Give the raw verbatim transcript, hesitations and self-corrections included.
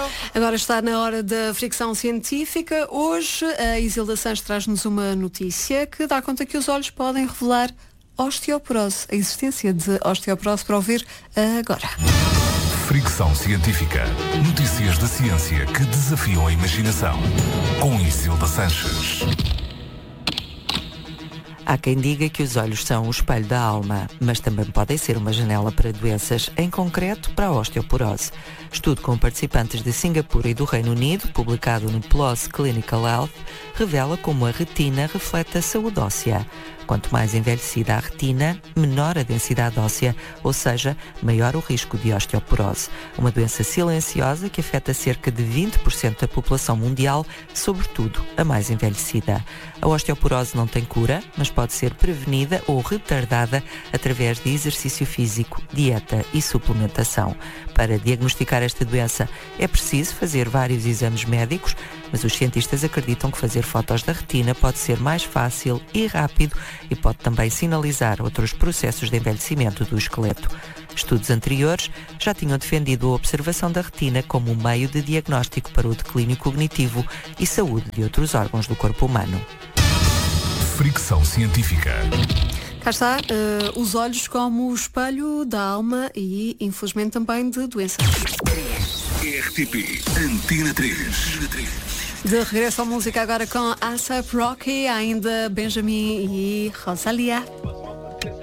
Agora está na hora da fricção científica. Hoje a Isilda Sanches traz-nos uma notícia que dá conta que os olhos podem revelar osteoporose, a existência de osteoporose, para ouvir agora. Fricção científica. Notícias da ciência que desafiam a imaginação. Com Isilda Sanches. Há quem diga que os olhos são o espelho da alma, mas também podem ser uma janela para doenças, em concreto para a osteoporose. Estudo com participantes de Singapura e do Reino Unido, publicado no P L O S Clinical Health, revela como a retina reflete a saúde óssea. Quanto mais envelhecida a retina, menor a densidade óssea, ou seja, maior o risco de osteoporose. Uma doença silenciosa que afeta cerca de vinte por cento da população mundial, sobretudo a mais envelhecida. A osteoporose não tem cura, mas pode ser prevenida ou retardada através de exercício físico, dieta e suplementação. Para diagnosticar esta doença é preciso fazer vários exames médicos, mas os cientistas acreditam que fazer fotos da retina pode ser mais fácil e rápido e pode também sinalizar outros processos de envelhecimento do esqueleto. Estudos anteriores já tinham defendido a observação da retina como um meio de diagnóstico para o declínio cognitivo e saúde de outros órgãos do corpo humano. Fricção científica. Cá está, uh, os olhos como o espelho da alma e, infelizmente, também de doenças. R T P Antena três. De regresso à música agora com A$ap Rocky, ainda Benjamin e Rosalia.